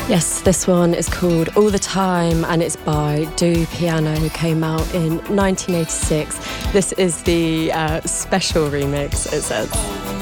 Yes, this one is called All the Time and it's by Do Piano, who came out in 1986. This is the special remix, it says.